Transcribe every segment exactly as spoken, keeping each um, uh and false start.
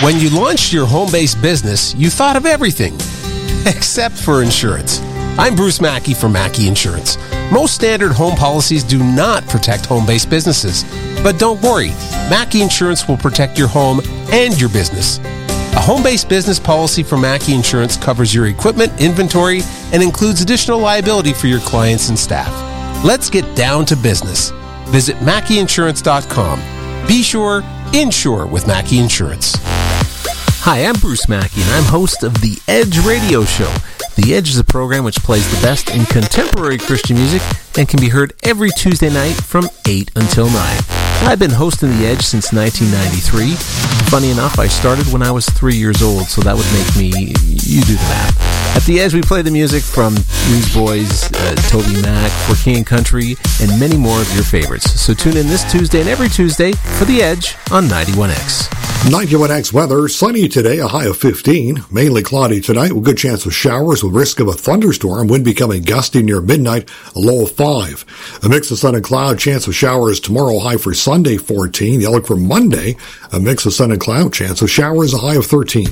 When you launched your home-based business, you thought of everything, except for insurance. I'm Bruce Mackey from Mackey Insurance. Most standard home policies do not protect home-based businesses. But don't worry, Mackey Insurance will protect your home and your business. A home-based business policy from Mackey Insurance covers your equipment, inventory, and includes additional liability for your clients and staff. Let's get down to business. Visit Mackey Insurance dot com. Be sure, insure with Mackey Insurance. Hi, I'm Bruce Mackey, and I'm host of The Edge Radio Show. The Edge is a program which plays the best in contemporary Christian music and can be heard every Tuesday night from eight until nine. I've been hosting The Edge since nineteen ninety-three. Funny enough, I started when I was three years old, so that would make me, you do the math. At The Edge, we play the music from Newsboys, uh, Toby Mac, For King and Country, and many more of your favorites. So tune in this Tuesday and every Tuesday for The Edge on ninety-one X. ninety-one X weather, sunny today, a high of fifteen. Mainly cloudy tonight with good chance of showers with risk of a thunderstorm. Wind becoming gusty near midnight, a low of five. A mix of sun and cloud, chance of showers tomorrow, high for Sunday, fourteen. The outlook for Monday, a mix of sun and cloud, chance of showers, a high of thirteen.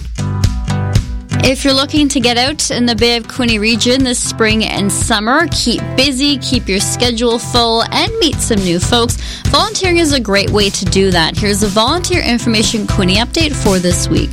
If you're looking to get out in the Bay of Quinte region this spring and summer, keep busy, keep your schedule full, and meet some new folks, volunteering is a great way to do that. Here's a Volunteer Information Quinte update for this week.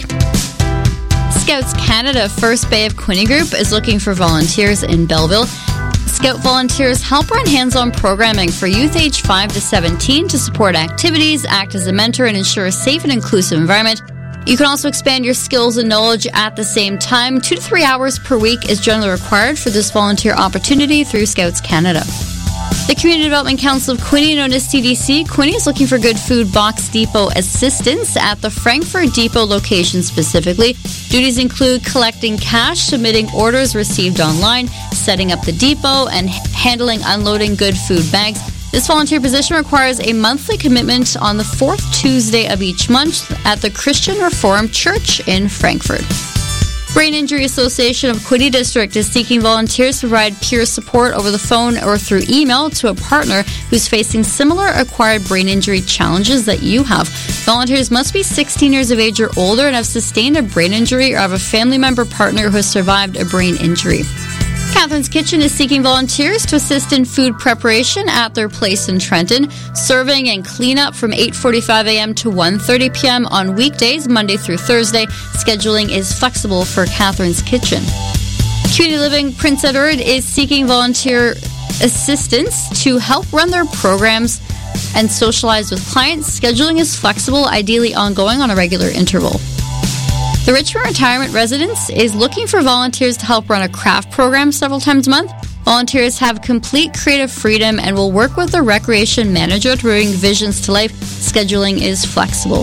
Scouts Canada First Bay of Quinte Group is looking for volunteers in Belleville. Scout volunteers help run hands-on programming for youth aged five to seventeen to support activities, act as a mentor, and ensure a safe and inclusive environment. You can also expand your skills and knowledge at the same time. Two to three hours per week is generally required for this volunteer opportunity through Scouts Canada. The Community Development Council of Quinte, known as C D C, Quinte is looking for Good Food Box Depot assistance at the Frankfurt Depot location specifically. Duties include collecting cash, submitting orders received online, setting up the depot, and handling unloading good food bags. This volunteer position requires a monthly commitment on the fourth Tuesday of each month at the Christian Reformed Church in Frankfurt. Brain Injury Association of Quinte District is seeking volunteers to provide peer support over the phone or through email to a partner who's facing similar acquired brain injury challenges that you have. Volunteers must be sixteen years of age or older and have sustained a brain injury or have a family member partner who has survived a brain injury. Catherine's Kitchen is seeking volunteers to assist in food preparation at their place in Trenton, serving and cleanup from eight forty-five a.m. to one thirty p.m. on weekdays, Monday through Thursday. Scheduling is flexible for Catherine's Kitchen. Community Living Prince Edward is seeking volunteer assistance to help run their programs and socialize with clients. Scheduling is flexible, ideally ongoing on a regular interval. The Richmond Retirement Residence is looking for volunteers to help run a craft program several times a month. Volunteers have complete creative freedom and will work with the recreation manager to bring visions to life. Scheduling is flexible.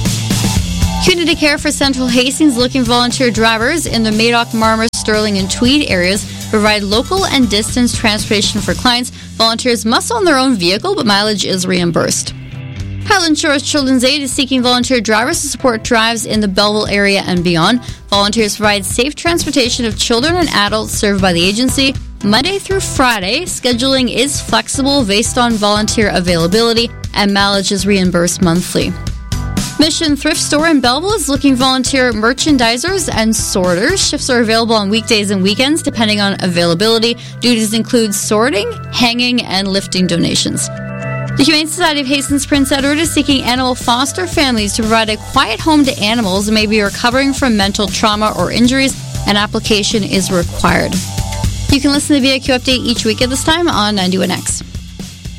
Community Care for Central Hastings looking for volunteer drivers in the Madoc, Marmor, Sterling, and Tweed areas to provide local and distance transportation for clients. Volunteers must own their own vehicle, but mileage is reimbursed. Highland Shores Children's Aid is seeking volunteer drivers to support drives in the Belleville area and beyond. Volunteers provide safe transportation of children and adults served by the agency. Monday through Friday, scheduling is flexible based on volunteer availability, and mileage is reimbursed monthly. Mission Thrift Store in Belleville is looking for volunteer merchandisers and sorters. Shifts are available on weekdays and weekends depending on availability. Duties include sorting, hanging, and lifting donations. The Humane Society of Hastings Prince Edward is seeking animal foster families to provide a quiet home to animals who may be recovering from mental trauma or injuries. An application is required. You can listen to the V I Q update each week at this time on ninety-one X.